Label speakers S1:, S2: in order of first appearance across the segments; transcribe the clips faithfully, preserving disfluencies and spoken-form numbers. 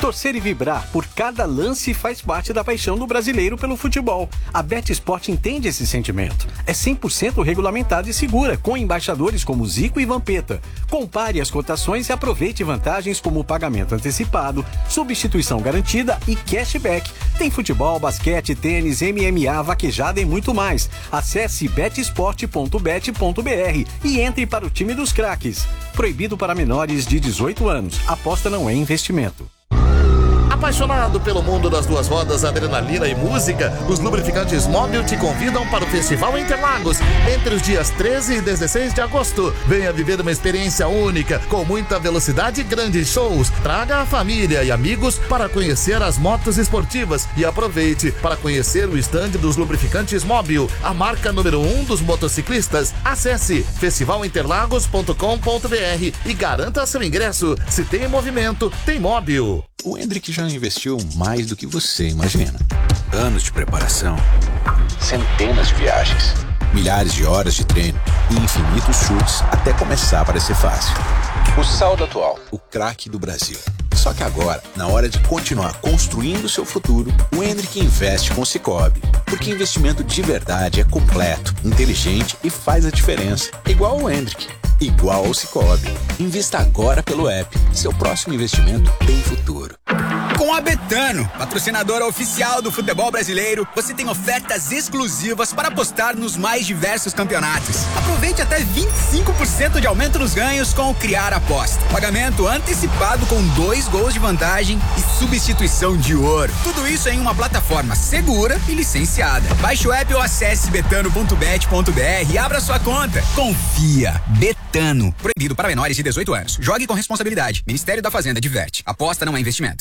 S1: Torcer e vibrar por cada lance faz parte da paixão do brasileiro pelo futebol. A BetSport entende esse sentimento. É cem por cento regulamentada e segura, com embaixadores como Zico e Vampeta. Compare as cotações e aproveite vantagens como pagamento antecipado, substituição garantida e cashback. Tem futebol, basquete, tênis, M M A, vaquejada e muito mais. Acesse bet sport ponto bet ponto b r e entre para o time dos craques. Proibido para menores de dezoito anos. Aposta não é investimento.
S2: Apaixonado pelo mundo das duas rodas, adrenalina e música, os lubrificantes Móbil te convidam para o Festival Interlagos entre os dias treze e dezesseis de agosto. Venha viver uma experiência única, com muita velocidade e grandes shows. Traga a família e amigos para conhecer as motos esportivas e aproveite para conhecer o estande dos lubrificantes Móbil, a marca número um dos motociclistas. Acesse festival interlagos ponto com ponto b r e garanta seu ingresso. Se tem movimento, tem Móbil.
S3: O Hendrick já investiu mais do que você imagina. Anos de preparação, centenas de viagens, milhares de horas de treino e infinitos chutes até começar a parecer fácil. O saldo atual, o craque do Brasil. Só que agora, na hora de continuar construindo seu futuro, o Hendrick investe com o Sicoob. Porque investimento de verdade é completo, inteligente e faz a diferença. Igual o Hendrick. Igual ao Sicoob. Invista agora pelo app. Seu próximo investimento tem futuro.
S4: Com a Betano, patrocinadora oficial do futebol brasileiro, você tem ofertas exclusivas para apostar nos mais diversos campeonatos. Aproveite até vinte e cinco por cento de aumento nos ganhos com o Criar Aposta. Pagamento antecipado com dois gols de vantagem e substituição de ouro. Tudo isso em uma plataforma segura e licenciada. Baixe o app ou acesse betano ponto bet ponto b r e abra sua conta. Confia. Betano. Proibido para menores de dezoito anos. Jogue com responsabilidade. Ministério da Fazenda diverte. Aposta não é investimento.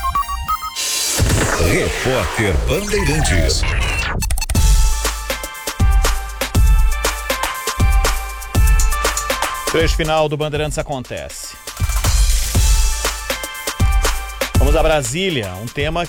S5: Repórter Bandeirantes.
S6: Trecho final do Bandeirantes acontece. Vamos a Brasília, um tema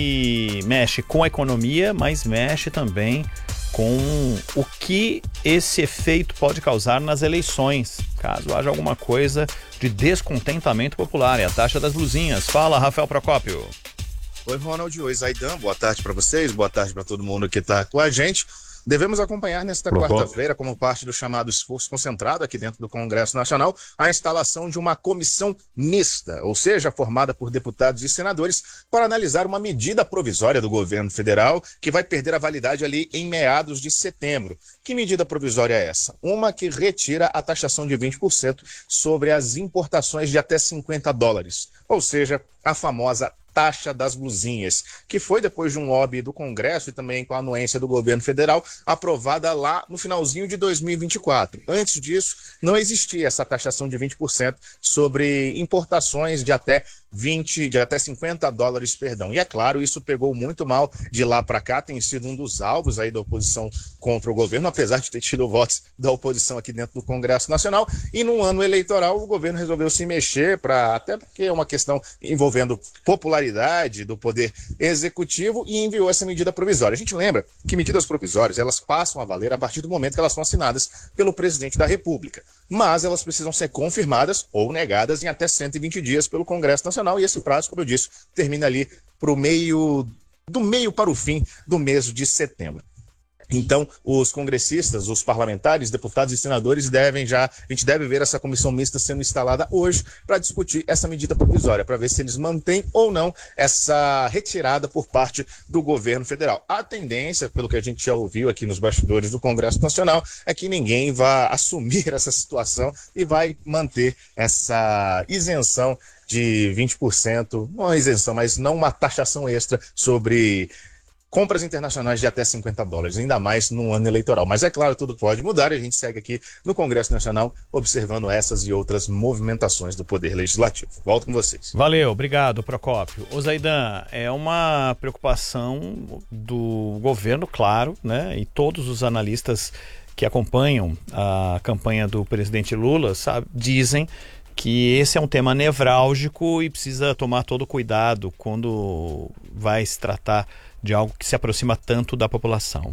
S6: que mexe com a economia, mas mexe também com o que esse efeito pode causar nas eleições, caso haja alguma coisa de descontentamento popular, é a taxa das blusinhas. Fala, Rafael Procópio.
S7: Oi, Ronald. Oi, Zaidan. Boa tarde para vocês, boa tarde para todo mundo que está com a gente. Devemos acompanhar nesta quarta-feira, como parte do chamado esforço concentrado aqui dentro do Congresso Nacional, a instalação de uma comissão mista, ou seja, formada por deputados e senadores, para analisar uma medida provisória do governo federal que vai perder a validade ali em meados de setembro. Que medida provisória é essa? Uma que retira a taxação de vinte por cento sobre as importações de até cinquenta dólares, ou seja, a famosa taxa das blusinhas, que foi depois de um lobby do Congresso e também com a anuência do governo federal, aprovada lá no finalzinho de dois mil e vinte e quatro. Antes disso, não existia essa taxação de vinte por cento sobre importações de até vinte, de até cinquenta dólares, perdão. E é claro, isso pegou muito mal de lá para cá, tem sido um dos alvos aí da oposição contra o governo, apesar de ter tido votos da oposição aqui dentro do Congresso Nacional. E num ano eleitoral, o governo resolveu se mexer, para até porque é uma questão envolvendo popularidade do poder executivo, e enviou essa medida provisória. A gente lembra que medidas provisórias, elas passam a valer a partir do momento que elas são assinadas pelo presidente da República, mas elas precisam ser confirmadas ou negadas em até cento e vinte dias pelo Congresso Nacional, e esse prazo, como eu disse, termina ali pro meio, do meio para o fim do mês de setembro. Então, os congressistas, os parlamentares, deputados e senadores devem já, a gente deve ver essa comissão mista sendo instalada hoje para discutir essa medida provisória, para ver se eles mantêm ou não essa retirada por parte do governo federal. A tendência, pelo que a gente já ouviu aqui nos bastidores do Congresso Nacional, é que ninguém vá assumir essa situação e vai manter essa isenção de vinte por cento, não uma isenção, mas não uma taxação extra sobre compras internacionais de até cinquenta dólares, ainda mais num ano eleitoral. Mas é claro, tudo pode mudar e a gente segue aqui no Congresso Nacional observando essas e outras movimentações do Poder Legislativo. Volto com vocês.
S6: Valeu, obrigado, Procópio. Ô Zaidan, é uma preocupação do governo, claro, né? E todos os analistas que acompanham a campanha do presidente Lula, sabe, dizem que esse é um tema nevrálgico e precisa tomar todo cuidado quando vai se tratar de algo que se aproxima tanto da população.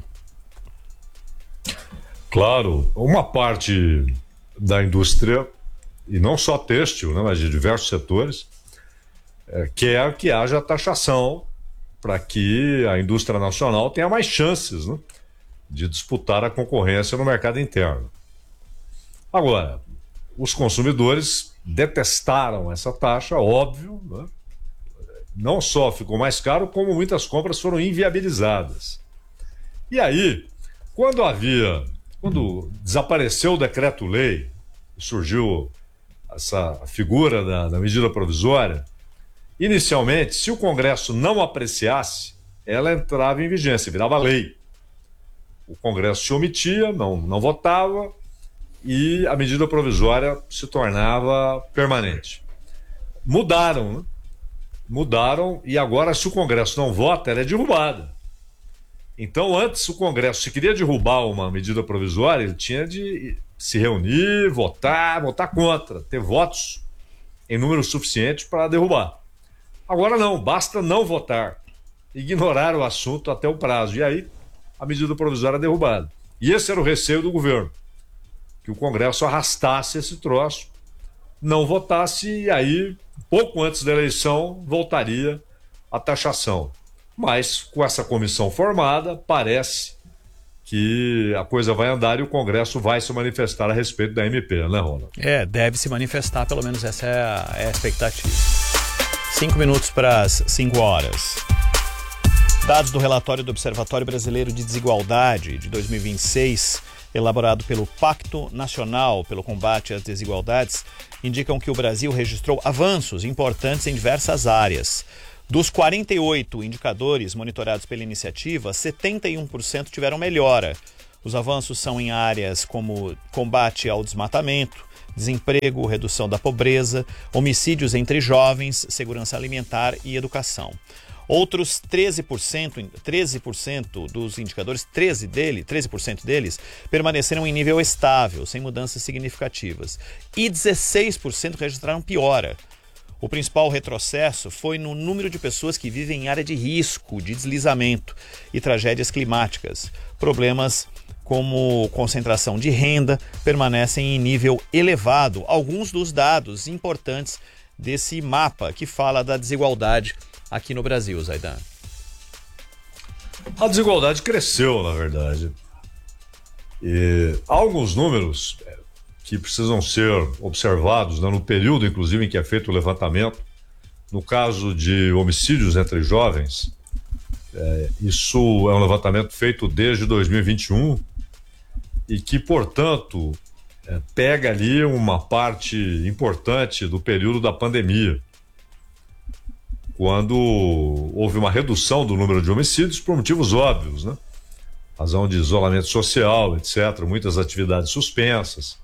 S5: Claro, uma parte da indústria, e não só têxtil, né, mas de diversos setores, é, quer que haja taxação para que a indústria nacional tenha mais chances, né, de disputar a concorrência no mercado interno. Agora, os consumidores detestaram essa taxa, óbvio, né? Não só ficou mais caro, como muitas compras foram inviabilizadas. E aí, quando havia, quando desapareceu o decreto-lei, surgiu essa figura da, da medida provisória, inicialmente, se o Congresso não apreciasse, ela entrava em vigência, virava lei. O Congresso se omitia, não, não votava, e a medida provisória se tornava permanente. Mudaram, né? Mudaram, e agora, se o Congresso não vota, ela é derrubada. Então, antes, o Congresso, se queria derrubar uma medida provisória, ele tinha de se reunir, votar, votar contra, ter votos em número suficiente para derrubar. Agora não, basta não votar, ignorar o assunto até o prazo, e aí a medida provisória é derrubada. E esse era o receio do governo, que o Congresso arrastasse esse troço, não votasse, e aí, pouco antes da eleição, voltaria a taxação. Mas, com essa comissão formada, parece que a coisa vai andar e o Congresso vai se manifestar a respeito da M P, né, Ronald?
S6: É, deve se manifestar, pelo menos essa é a, é a expectativa. Cinco minutos para as cinco horas. Dados do relatório do Observatório Brasileiro de Desigualdade de dois mil e vinte e seis, elaborado pelo Pacto Nacional pelo Combate às Desigualdades, indicam que o Brasil registrou avanços importantes em diversas áreas. Dos quarenta e oito indicadores monitorados pela iniciativa, setenta e um por cento tiveram melhora. Os avanços são em áreas como combate ao desmatamento, desemprego, redução da pobreza, homicídios entre jovens, segurança alimentar e educação. Outros treze por cento, treze por cento dos indicadores, treze, dele, treze por cento deles, permaneceram em nível estável, sem mudanças significativas. E dezesseis por cento registraram piora. O principal retrocesso foi no número de pessoas que vivem em área de risco, de deslizamento e tragédias climáticas. Problemas como concentração de renda permanecem em nível elevado. Alguns dos dados importantes desse mapa que fala da desigualdade aqui no Brasil, Zaidan.
S5: A desigualdade cresceu, na verdade. E há alguns números que precisam ser observados, né, no período, inclusive, em que é feito o levantamento. No caso de homicídios entre jovens, é, isso é um levantamento feito desde dois mil e vinte e um e que, portanto, é, pega ali uma parte importante do período da pandemia, quando houve uma redução do número de homicídios por motivos óbvios, né? Razão de isolamento social, etcétera, muitas atividades suspensas.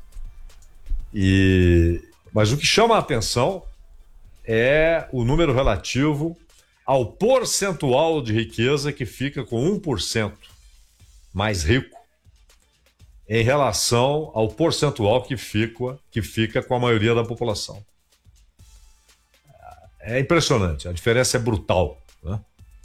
S5: E... Mas o que chama a atenção é o número relativo ao percentual de riqueza que fica com um por cento mais rico em relação ao percentual que fica, que fica com a maioria da população. É impressionante, a diferença é brutal, né?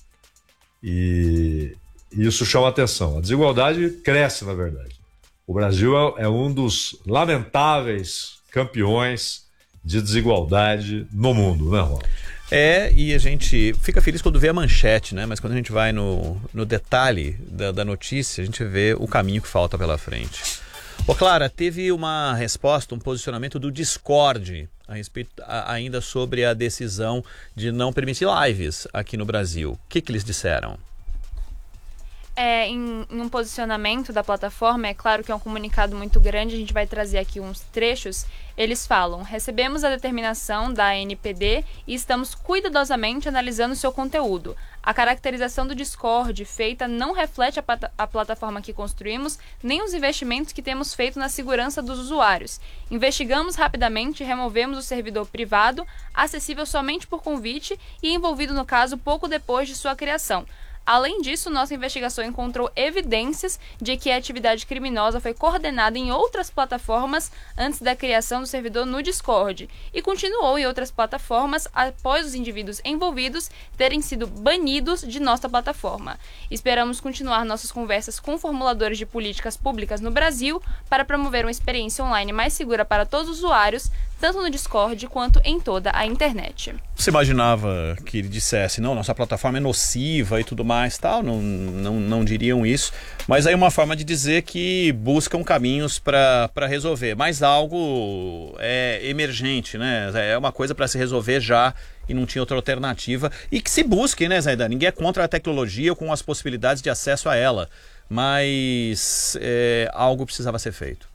S5: E isso chama a atenção. A desigualdade cresce, na verdade. O Brasil é, é um dos lamentáveis campeões de desigualdade no mundo, né, Ronald?
S6: É, e a gente fica feliz quando vê a manchete, né? Mas quando a gente vai no, no detalhe da, da notícia, a gente vê o caminho que falta pela frente. Ô, Clara, teve uma resposta, um posicionamento do Discord a respeito a, ainda sobre a decisão de não permitir lives aqui no Brasil. O que, que eles disseram?
S8: É, em, em um posicionamento da plataforma, é claro que é um comunicado muito grande, a gente vai trazer aqui uns trechos. Eles falam: recebemos a determinação da A N P D e estamos cuidadosamente analisando seu conteúdo. A caracterização do Discord feita não reflete a, a plataforma que construímos, nem os investimentos que temos feito na segurança dos usuários. Investigamos rapidamente e removemos o servidor privado, acessível somente por convite e envolvido no caso pouco depois de sua criação. Além disso, nossa investigação encontrou evidências de que a atividade criminosa foi coordenada em outras plataformas antes da criação do servidor no Discord e continuou em outras plataformas após os indivíduos envolvidos terem sido banidos de nossa plataforma. Esperamos continuar nossas conversas com formuladores de políticas públicas no Brasil para promover uma experiência online mais segura para todos os usuários, tanto no Discord quanto em toda a internet.
S6: Você imaginava que ele dissesse, não, nossa plataforma é nociva e tudo mais, tal, não, não, não diriam isso, mas aí uma forma de dizer que buscam caminhos para resolver, mas algo é emergente, né? É uma coisa para se resolver já e não tinha outra alternativa, e que se busque, né, Zaidan? Ninguém é contra a tecnologia com as possibilidades de acesso a ela, mas é, algo precisava ser feito.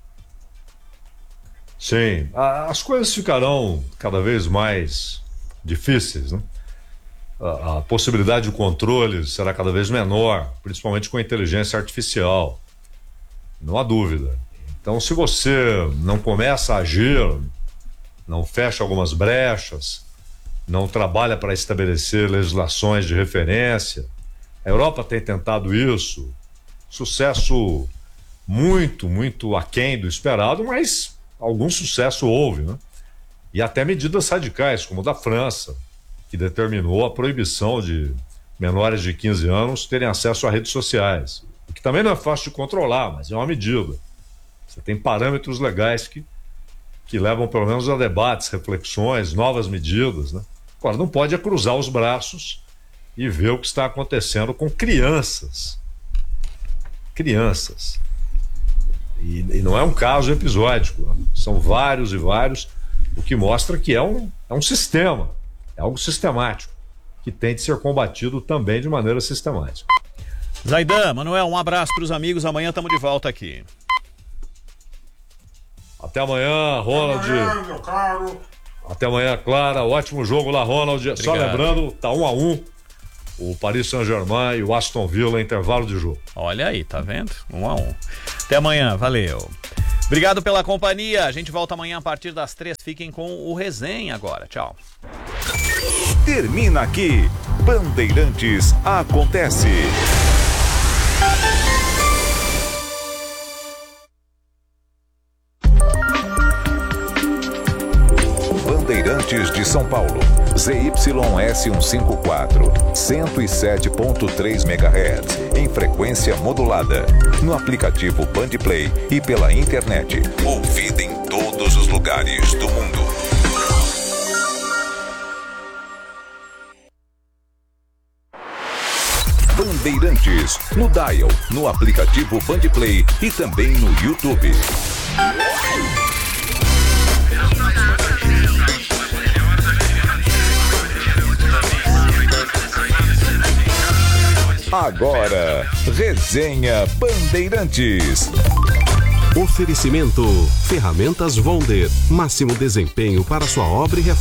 S5: Sim, as coisas ficarão cada vez mais difíceis, né? A, a possibilidade de controle será cada vez menor, principalmente com a inteligência artificial, não há dúvida. Então, se você não começa a agir, não fecha algumas brechas, não trabalha para estabelecer legislações de referência, a Europa tem tentado isso, sucesso muito, muito aquém do esperado, mas algum sucesso houve, né? E até medidas radicais, como a da França, que determinou a proibição de menores de quinze anos terem acesso a redes sociais, o que também não é fácil de controlar, mas é uma medida. Você tem parâmetros legais que, que levam pelo menos a debates, reflexões, novas medidas, né? Agora, não pode é cruzar os braços e ver o que está acontecendo com crianças. Crianças. E, e não é um caso episódico, né? São vários e vários, o que mostra que é um, é um sistema, é algo sistemático, que tem de ser combatido também de maneira sistemática.
S6: Zaidan, Manuel, um abraço para os amigos, amanhã estamos de volta aqui.
S5: Até amanhã, Ronald. Até amanhã, meu caro. Até amanhã, Clara. Ótimo jogo lá, Ronald. Obrigado. Só lembrando, tá um a um. O Paris Saint-Germain e o Aston Villa, intervalo de jogo.
S6: Olha aí, tá vendo? Um a um. Até amanhã, valeu. Obrigado pela companhia. A gente volta amanhã a partir das três. Fiquem com o Resenha agora. Tchau.
S9: Termina aqui. Bandeirantes Acontece. Bandeirantes de São Paulo, Z Y S cento e cinquenta e quatro, cento e sete ponto três megahertz, em frequência modulada, no aplicativo Bandplay e pela internet. Ouvida em todos os lugares do mundo. Bandeirantes, no Dial, no aplicativo Bandplay e também no YouTube. Agora, Resenha Bandeirantes.
S10: Oferecimento: Ferramentas Wonder. Máximo desempenho para sua obra e reforma.